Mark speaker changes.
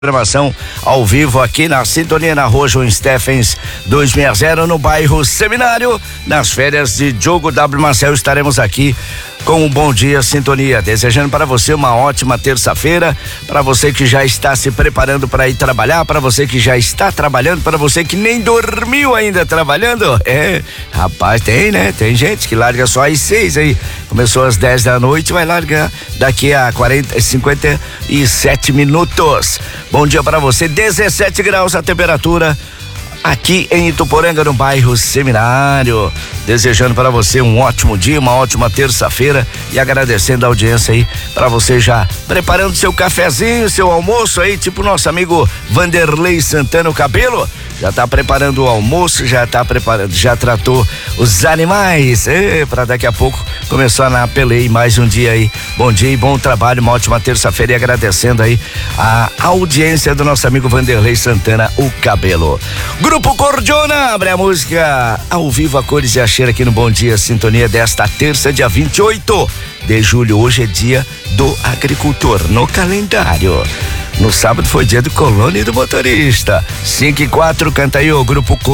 Speaker 1: Programação ao vivo aqui na Sintonia na Rua João Steffens 260 no bairro Seminário. Nas férias de Diogo W. Marcel estaremos aqui com um bom dia Sintonia, desejando para você uma ótima terça-feira, para você que já está se preparando para ir trabalhar, para você que já está trabalhando, para você que nem dormiu ainda trabalhando. Rapaz, tem, né? Tem gente que larga só às 6 aí, começou às 10 da noite, vai largar daqui a 57 minutos. Bom dia para você, 17 graus a temperatura aqui em Ituporanga, no bairro Seminário. Desejando para você um ótimo dia, uma ótima terça-feira e agradecendo a audiência aí, para você já preparando seu cafezinho, seu almoço aí, tipo nosso amigo Vanderlei Santana, o Cabelo. Já tá preparando o almoço, já tá preparando, já tratou os animais, para daqui a pouco começar na peleia. Mais um dia aí, bom dia e bom trabalho, uma ótima terça-feira, e agradecendo aí a audiência do nosso amigo Vanderlei Santana, o Cabelo. Grupo Cordiona abre a música ao vivo, a cores e a cheira aqui no Bom Dia Sintonia desta terça, dia 28 de julho. Hoje é dia do agricultor no calendário. No sábado foi dia do colono e do motorista. 5 e 4, canta aí o Grupo